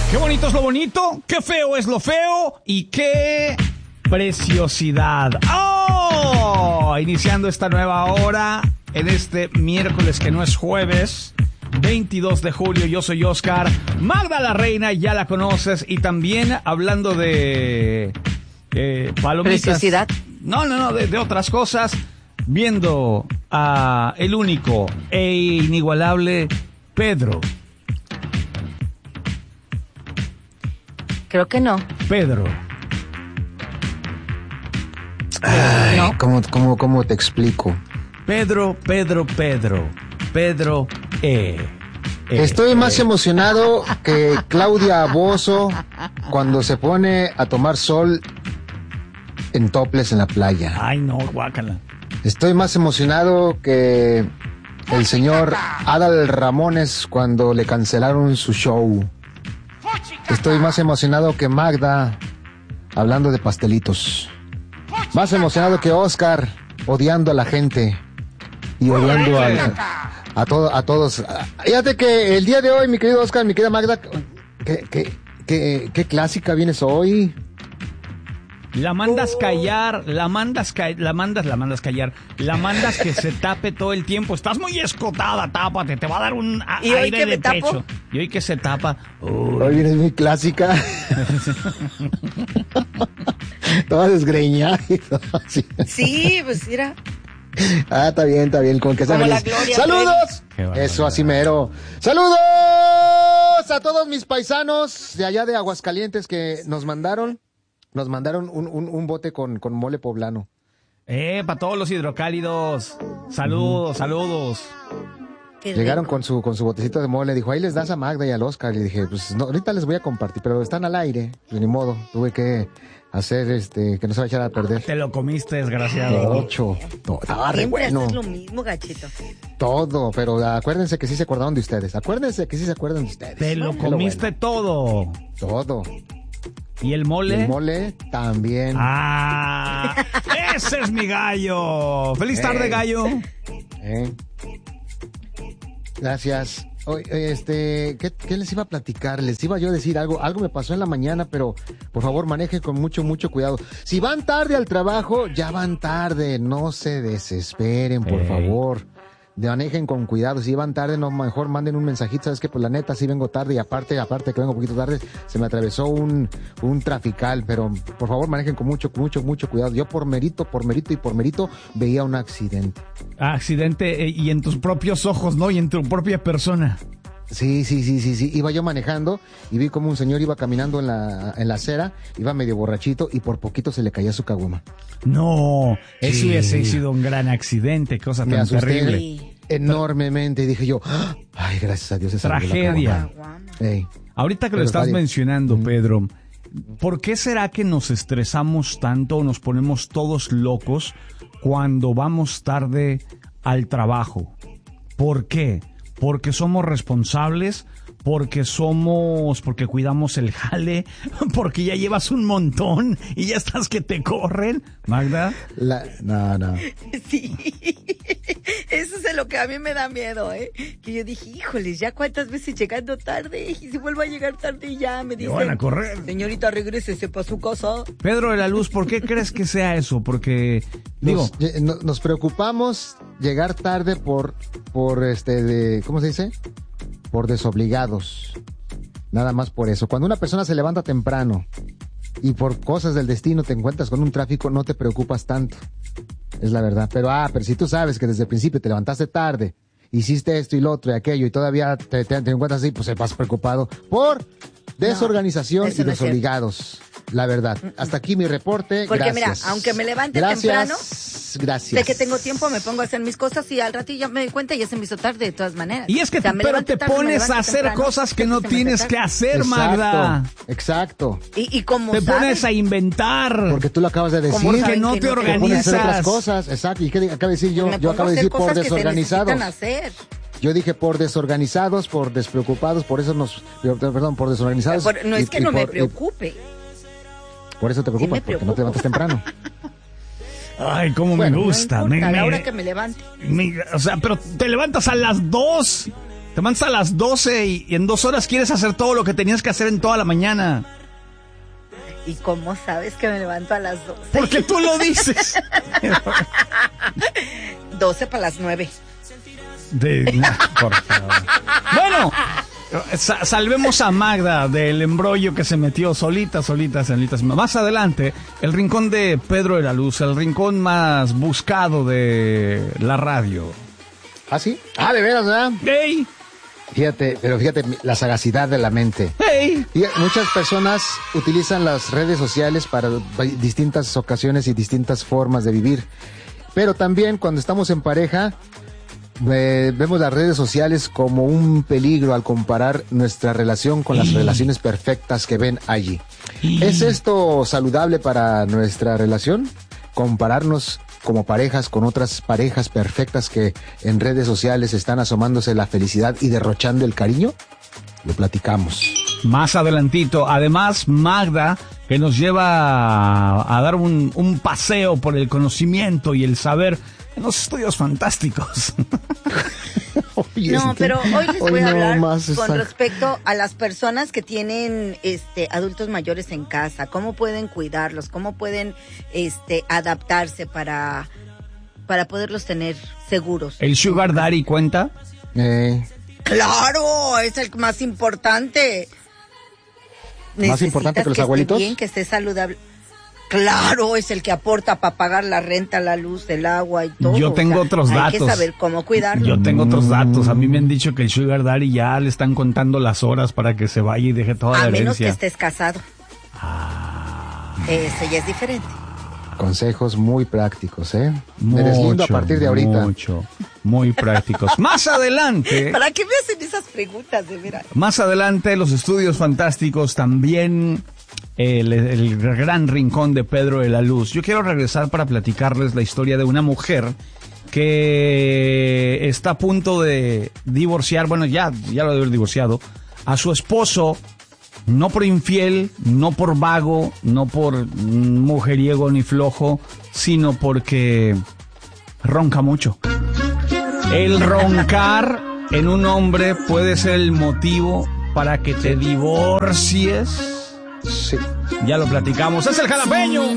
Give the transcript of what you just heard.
Qué bonito es lo bonito, qué feo es lo feo y qué preciosidad. ¡Oh! Iniciando esta nueva hora en este miércoles que no es jueves, 22 de julio. Yo soy Oscar. Magda la Reina, ya la conoces. Y también hablando de palomitas. ¿Preciosidad? No, de otras cosas. Viendo a el único e inigualable Pedro. Creo que no. Pedro. Ay, No. ¿Cómo te explico? Pedro. Estoy más emocionado que Claudia Bozzo cuando se pone a tomar sol en toples en la playa. Ay, no, guácala. Estoy más emocionado que el señor Adal Ramones cuando le cancelaron su show. Estoy más emocionado que Magda hablando de pastelitos. Más emocionado que Oscar odiando a la gente y odiando a todos. Fíjate que el día de hoy, mi querido Oscar, mi querida Magda, ¿qué clásica vienes hoy? La mandas callar, la mandas que se tape todo el tiempo. Estás muy escotada, tápate, te va a dar un ¿Y hoy aire que me de tapo? pecho. Y hoy que se tapa. Hoy vienes muy clásica. Toda desgreñada y todo así. Sí, pues mira. Está bien, con que Como sean la felices. Gloria ¡Saludos! Qué barbaridad. Eso, así mero. ¡Saludos a todos mis paisanos de allá de Aguascalientes que nos mandaron un bote con mole poblano. Para todos los hidrocálidos. Saludos. Qué Llegaron rico. con su botecito de mole. Dijo, ahí les das a Magda y al Oscar. Y dije, pues no, ahorita les voy a compartir, pero están al aire. Pues ni modo. Tuve que hacer que no se va a echar a perder. Te lo comiste, desgraciado. Ocho. Estaba re Siempre bueno. haces lo mismo, gachito. Todo, pero acuérdense que sí se acordaron de ustedes. Te lo comiste todo. Todo. ¿Y el Y mole? el mole también. Ese es mi gallo. Feliz tarde, gallo. Gracias. ¿Qué les iba a platicar? Les iba yo a decir algo. Algo me pasó en la mañana, pero por favor manejen con mucho cuidado. Si van tarde al trabajo, ya van tarde. No se desesperen, por favor. Manejen con cuidado. Si van tarde, no, mejor manden un mensajito. Sabes que pues la neta sí vengo tarde y aparte que vengo un poquito tarde, se me atravesó un trafical. Pero por favor manejen con mucho cuidado. Yo por mérito veía un accidente. Accidente y en tus propios ojos, ¿no? Y en tu propia persona. Sí. Iba yo manejando y vi como un señor iba caminando en la acera, iba medio borrachito y por poquito se le caía su caguama. No, eso Sí. hubiese sido un gran accidente, cosa Me tan asusté terrible. Sí. enormemente y dije yo, ay, gracias a Dios. Se salvó la Tragedia. caguama. Ey. Ahorita que Pero lo estás está bien. mencionando, Pedro, ¿por qué será que nos estresamos tanto o nos ponemos todos locos cuando vamos tarde al trabajo? ¿Por qué? Porque somos responsables, porque cuidamos el jale, porque ya llevas un montón y ya estás que te corren, Magda. No. Sí. Eso es lo que a mí me da miedo, ¿eh? Que yo dije, híjoles, ya cuántas veces llegando tarde, y si vuelvo a llegar tarde y ya me dicen, van a correr. señorita, regrésese para su casa. Pedro de la Luz, ¿por qué crees que sea eso? Porque, digo, Nos preocupamos llegar tarde por ¿cómo se dice? Por desobligados. Nada más por eso. Cuando una persona se levanta temprano y por cosas del destino te encuentras con un tráfico, no te preocupas tanto. Es la verdad. Pero si tú sabes que desde el principio te levantaste tarde, hiciste esto y lo otro y aquello y todavía te encuentras así, pues vas preocupado por desorganización eso y no es cierto. desobligados. La verdad. Hasta aquí mi reporte. Porque Gracias. mira, aunque me levante temprano, sé que tengo tiempo, me pongo a hacer mis cosas y al rato ya me doy cuenta y ya se me hizo tarde de todas maneras. y es que O sea, me pero levanto te tarde, me pones levanto a hacer temprano, cosas que sé no se me hace tienes tarde. que hacer, Magda. Exacto. Y como Te sabes, pones a inventar. Porque tú lo acabas de decir. ¿Cómo que saben no que te no te Te pones a hacer otras organizas. cosas. Exacto. ¿Y qué acabo de decir yo? me Yo pongo acabo a de hacer decir por cosas que se desorganizados. necesitan hacer. Yo dije por desorganizados, por despreocupados, por eso por desorganizados. No es que no me por preocupe. Por eso te preocupas, me porque no preocupo. te levantas temprano. Ay, cómo me Bueno, gusta. No importa, a la hora que me levante. O sea, pero te levantas a las 2. Te levantas a las 12 y en 2 horas quieres hacer todo lo que tenías que hacer en toda la mañana. ¿Y cómo sabes que me levanto a las 12? Porque tú lo dices. 12 para las 9. Por favor. Bueno, salvemos a Magda del embrollo que se metió solita. Más adelante, el rincón de Pedro de la Luz, el rincón más buscado de la radio. ¿Ah, sí? Ah, de veras, ¿verdad? ¡Hey! Fíjate la sagacidad de la mente. ¡Hey! Muchas personas utilizan las redes sociales para distintas ocasiones y distintas formas de vivir. Pero también cuando estamos en pareja, vemos las redes sociales como un peligro al comparar nuestra relación con las relaciones perfectas que ven allí. ¿Es esto saludable para nuestra relación? Compararnos como parejas con otras parejas perfectas que en redes sociales están asomándose la felicidad y derrochando el cariño. Lo platicamos más adelantito. Además, Magda, que nos lleva a dar un paseo por el conocimiento y el saber en los estudios fantásticos. Oye, no, pero hoy les voy a hablar con respecto respecto a las personas que tienen adultos mayores en casa, cómo pueden cuidarlos, cómo pueden adaptarse para poderlos tener seguros. ¿El Sugar Daddy cuenta? Claro, es el más importante. ¿Más importante que los abuelitos? Esté bien, que esté saludable. Claro, es el que aporta para pagar la renta, la luz, el agua y todo. Yo tengo otros datos. Hay que saber cómo cuidarlo. Yo tengo otros datos. A mí me han dicho que el Sugar Daddy ya le están contando las horas para que se vaya y deje toda la herencia. A menos que estés casado. Eso ya es diferente. Consejos muy prácticos, ¿eh? Eres lindo a partir de ahorita. Muy prácticos. Más adelante. ¿Para qué me hacen esas preguntas, de veras? Más adelante, los estudios fantásticos también. El gran rincón de Pedro de la Luz. Yo quiero regresar para platicarles la historia de una mujer que está a punto de divorciar, bueno, ya lo debe haber divorciado, a su esposo, no por infiel, no por vago, no por mujeriego ni flojo, sino porque ronca mucho. El roncar en un hombre puede ser el motivo para que te divorcies. Sí. Ya lo platicamos. ¡Es el jalapeño!